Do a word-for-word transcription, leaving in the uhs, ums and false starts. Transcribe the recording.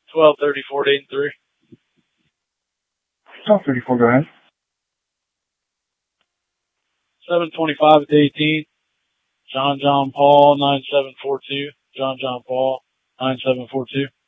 twelve thirty-four, eight and three. twelve thirty-four, go ahead. seven twenty-five at eighteen. John John Paul, nine seven four two. John John Paul, nine seven four two.